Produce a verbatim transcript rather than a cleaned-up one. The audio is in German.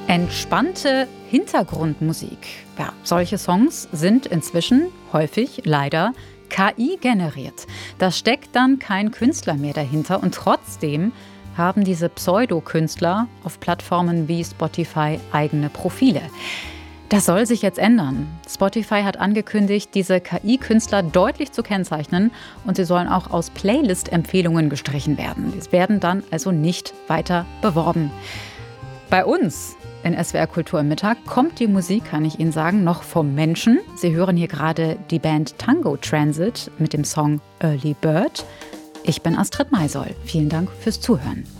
Entspannte Hintergrundmusik. Ja, solche Songs sind inzwischen häufig leider K I generiert. Da steckt dann kein Künstler mehr dahinter und trotzdem haben diese Pseudokünstler auf Plattformen wie Spotify eigene Profile. Das soll sich jetzt ändern. Spotify hat angekündigt, diese K I-Künstler deutlich zu kennzeichnen und sie sollen auch aus Playlist-Empfehlungen gestrichen werden. Die werden dann also nicht weiter beworben. Bei uns in S W R Kultur im Mittag kommt die Musik, kann ich Ihnen sagen, noch vom Menschen. Sie hören hier gerade die Band Tango Transit mit dem Song Early Bird. Ich bin Astrid Maisoll. Vielen Dank fürs Zuhören.